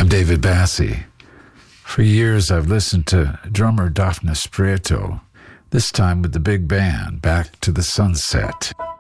I'm David Bassi. For years, I've listened to drummer Daphne Sprieto, this time with the big band, Back to the Sunset.